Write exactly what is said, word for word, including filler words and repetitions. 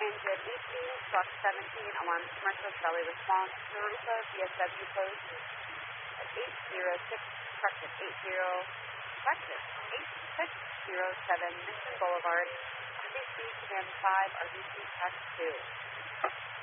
Engine eighteen, truck seventeen, alarm commercial, Charlie response, Narupa, V S W post at eight zero six, truck at eight zero, Lexus, eight six zero seven, Mission Boulevard, R B C, command five, R B C, tax two.